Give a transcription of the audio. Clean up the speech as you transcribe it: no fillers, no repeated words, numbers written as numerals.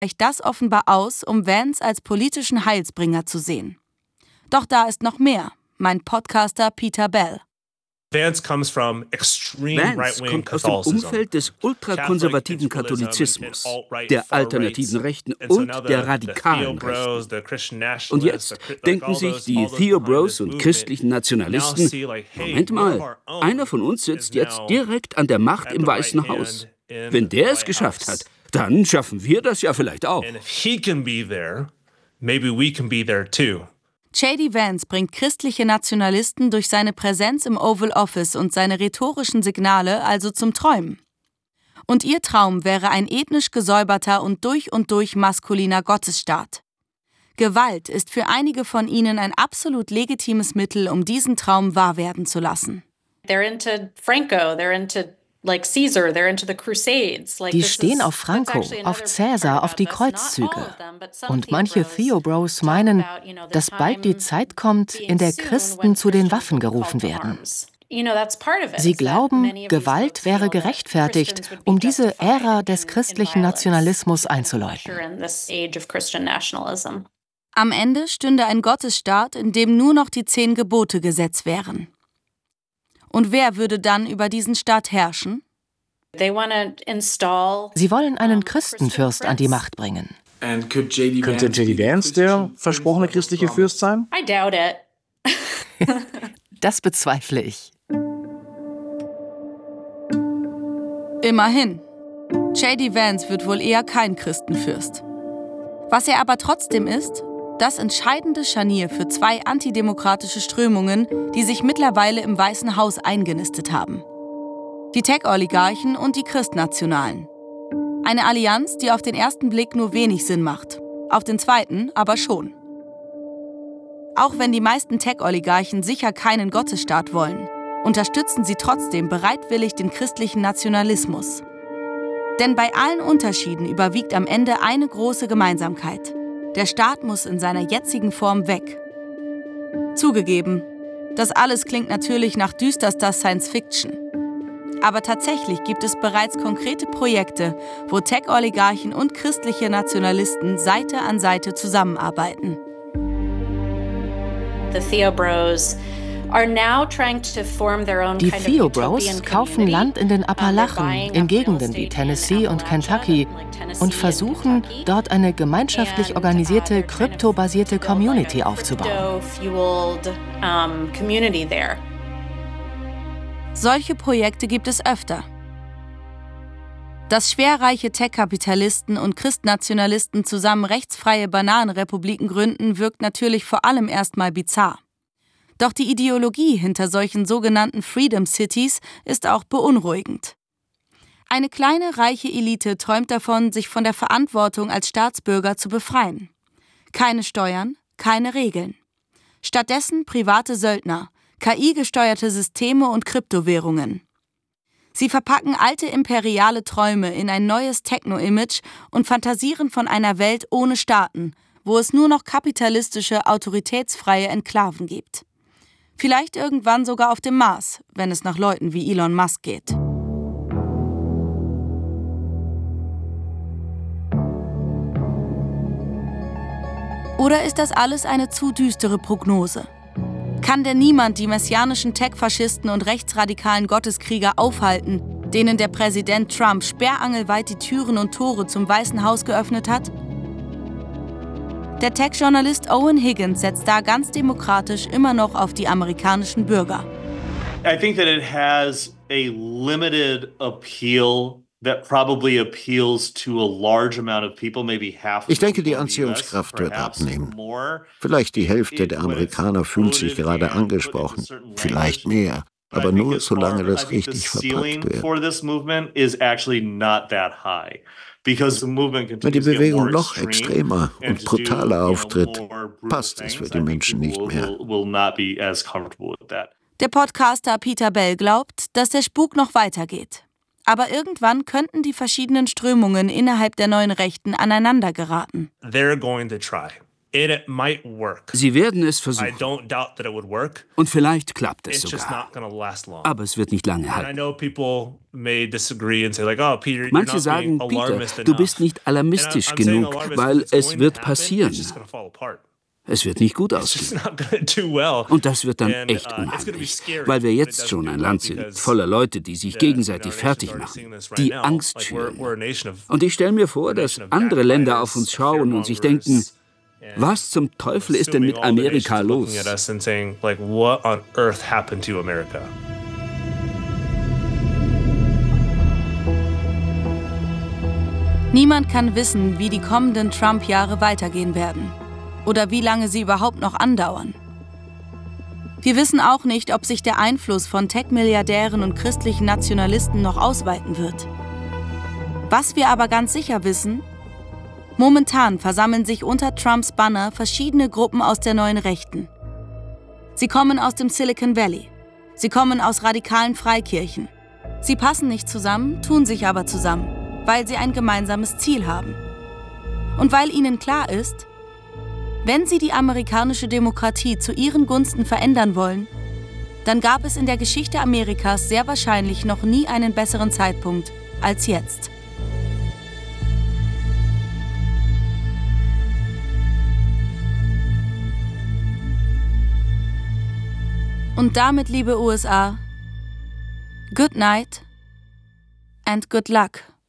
reicht das offenbar aus, um Vance als politischen Heilsbringer zu sehen. Doch da ist noch mehr, meint Podcaster Peter Bell. Vance kommt aus dem Umfeld des ultrakonservativen Katholizismus, der alternativen Rechten und der radikalen Rechten. Und jetzt denken sich die Theo Bros und christlichen Nationalisten, Moment mal, einer von uns sitzt jetzt direkt an der Macht im Weißen Haus. Wenn der es geschafft hat, dann schaffen wir das ja vielleicht auch. J.D. Vance bringt christliche Nationalisten durch seine Präsenz im Oval Office und seine rhetorischen Signale also zum Träumen. Und ihr Traum wäre ein ethnisch gesäuberter und durch maskuliner Gottesstaat. Gewalt ist für einige von ihnen ein absolut legitimes Mittel, um diesen Traum wahr werden zu lassen. They're into Franco, they're into Die stehen auf Franco, auf Cäsar, auf die Kreuzzüge. Und manche Theo-Bros meinen, dass bald die Zeit kommt, in der Christen zu den Waffen gerufen werden. Sie glauben, Gewalt wäre gerechtfertigt, um diese Ära des christlichen Nationalismus einzuläuten. Am Ende stünde ein Gottesstaat, in dem nur noch die 10 Gebote Gesetz wären. Und wer würde dann über diesen Staat herrschen? Sie wollen einen Christenfürst an die Macht bringen. Könnte J.D. Vance der versprochene christliche Fürst sein? Das bezweifle ich. Immerhin. J.D. Vance wird wohl eher kein Christenfürst. Was er aber trotzdem ist, das entscheidende Scharnier für 2 antidemokratische Strömungen, die sich mittlerweile im Weißen Haus eingenistet haben. Die Tech-Oligarchen und die Christnationalen. Eine Allianz, die auf den ersten Blick nur wenig Sinn macht, auf den zweiten aber schon. Auch wenn die meisten Tech-Oligarchen sicher keinen Gottesstaat wollen, unterstützen sie trotzdem bereitwillig den christlichen Nationalismus. Denn bei allen Unterschieden überwiegt am Ende eine große Gemeinsamkeit. Der Staat muss in seiner jetzigen Form weg. Zugegeben, das alles klingt natürlich nach düsterster Science-Fiction. Aber tatsächlich gibt es bereits konkrete Projekte, wo Tech-Oligarchen und christliche Nationalisten Seite an Seite zusammenarbeiten. Die Theo-Bros kaufen Land in den Appalachen, in Gegenden wie Tennessee und Kentucky und versuchen, dort eine gemeinschaftlich organisierte, kryptobasierte Community aufzubauen. Solche Projekte gibt es öfter. Dass schwerreiche Tech-Kapitalisten und Christnationalisten zusammen rechtsfreie Bananenrepubliken gründen, wirkt natürlich vor allem erstmal bizarr. Doch die Ideologie hinter solchen sogenannten Freedom Cities ist auch beunruhigend. Eine kleine, reiche Elite träumt davon, sich von der Verantwortung als Staatsbürger zu befreien. Keine Steuern, keine Regeln. Stattdessen private Söldner, KI-gesteuerte Systeme und Kryptowährungen. Sie verpacken alte imperiale Träume in ein neues Techno-Image und fantasieren von einer Welt ohne Staaten, wo es nur noch kapitalistische, autoritätsfreie Enklaven gibt. Vielleicht irgendwann sogar auf dem Mars, wenn es nach Leuten wie Elon Musk geht. Oder ist das alles eine zu düstere Prognose? Kann denn niemand die messianischen Tech-Faschisten und rechtsradikalen Gotteskrieger aufhalten, denen der Präsident Trump sperrangelweit die Türen und Tore zum Weißen Haus geöffnet hat? Der Tech-Journalist Owen Higgins setzt da ganz demokratisch immer noch auf die amerikanischen Bürger. I think that it has a limited appeal that probably appeals to a large amount of people, maybe half. Ich denke, die Anziehungskraft wird abnehmen. Vielleicht die Hälfte der Amerikaner fühlt sich gerade angesprochen, vielleicht mehr, aber nur solange das richtig verpackt wird. Wenn die Bewegung noch extremer und brutaler auftritt, passt es für die Menschen nicht mehr. Der Podcaster Peter Bell glaubt, dass der Spuk noch weitergeht. Aber irgendwann könnten die verschiedenen Strömungen innerhalb der neuen Rechten aneinander geraten. Sie werden es versuchen. Und vielleicht klappt es sogar. Aber es wird nicht lange halten. Manche sagen, Peter, du bist nicht alarmistisch genug, weil es wird passieren. Es wird nicht gut ausgehen. Und das wird dann echt unheimlich, weil wir jetzt schon ein Land sind, voller Leute, die sich gegenseitig fertig machen, die Angst schüren. Und ich stelle mir vor, dass andere Länder auf uns schauen und sich denken, was zum Teufel ist denn mit Amerika los? Niemand kann wissen, wie die kommenden Trump-Jahre weitergehen werden oder wie lange sie überhaupt noch andauern. Wir wissen auch nicht, ob sich der Einfluss von Tech-Milliardären und christlichen Nationalisten noch ausweiten wird. Was wir aber ganz sicher wissen: Momentan versammeln sich unter Trumps Banner verschiedene Gruppen aus der neuen Rechten. Sie kommen aus dem Silicon Valley. Sie kommen aus radikalen Freikirchen. Sie passen nicht zusammen, tun sich aber zusammen, weil sie ein gemeinsames Ziel haben. Und weil ihnen klar ist, wenn sie die amerikanische Demokratie zu ihren Gunsten verändern wollen, dann gab es in der Geschichte Amerikas sehr wahrscheinlich noch nie einen besseren Zeitpunkt als jetzt. Und damit, liebe USA, good night and good luck.